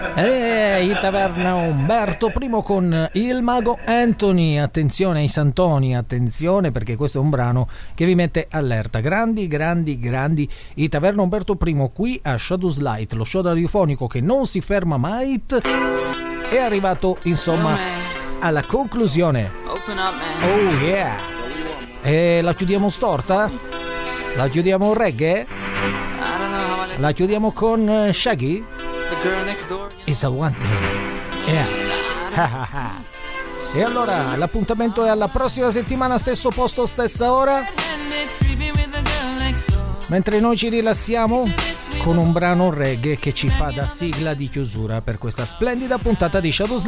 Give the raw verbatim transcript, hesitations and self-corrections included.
E in taverna Umberto I con il mago Anthony. Attenzione ai santoni, attenzione, perché questo è un brano che vi mette allerta. Grandi, grandi, grandi in taverna Umberto I qui a Shadows Light, lo show radiofonico che non si ferma mai. È arrivato insomma alla conclusione. Oh yeah. E la chiudiamo storta? La chiudiamo reggae? La chiudiamo con Shaggy? Is a one. Yeah. E allora l'appuntamento è alla prossima settimana, stesso posto, stessa ora, mentre noi ci rilassiamo con un brano reggae che ci fa da sigla di chiusura per questa splendida puntata di Shadows